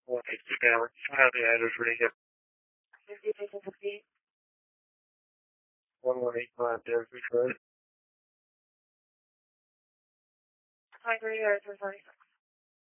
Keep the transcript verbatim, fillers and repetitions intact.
one sixty power. Have the address ready here. one one eight five Desert Road. Hi, three, uh, sorry.